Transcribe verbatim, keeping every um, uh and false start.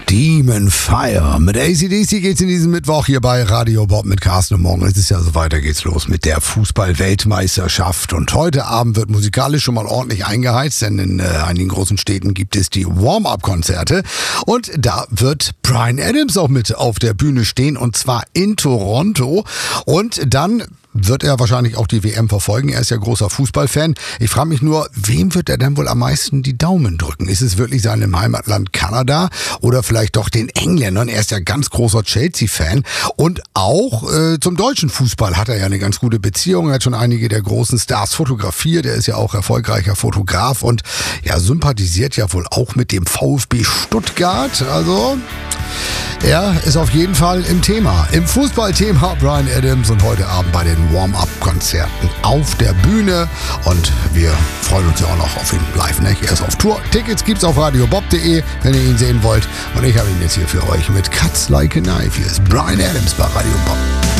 Demon Fire. Mit A C D C geht's in diesem Mittwoch hier bei Radio Bob mit Carsten und morgen ist es ja so weiter geht's los mit der Fußball-Weltmeisterschaft und heute Abend wird musikalisch schon mal ordentlich eingeheizt, denn in äh, einigen großen Städten gibt es die Warm-Up-Konzerte und da wird Bryan Adams auch mit auf der Bühne stehen und zwar in Toronto und dann wird er wahrscheinlich auch die W M verfolgen. Er ist ja großer Fußballfan. Ich frage mich nur, wem wird er denn wohl am meisten die Daumen drücken? Ist es wirklich seinem Heimatland Kanada oder vielleicht doch den Engländern? Er ist ja ganz großer Chelsea-Fan. Und auch äh, zum deutschen Fußball hat er ja eine ganz gute Beziehung. Er hat schon einige der großen Stars fotografiert. Er ist ja auch erfolgreicher Fotograf und ja, sympathisiert ja wohl auch mit dem VfB Stuttgart. Also er ist auf jeden Fall im Thema. Im Fußballthema Bryan Adams und heute Abend bei den Warm-Up-Konzerten auf der Bühne. Und wir freuen uns ja auch noch auf ihn live. Ne? Er ist auf Tour. Tickets gibt's auf radiobob punkt de, wenn ihr ihn sehen wollt. Und ich habe ihn jetzt hier für euch mit Cuts Like a Knife. Hier ist Bryan Adams bei Radio Bob.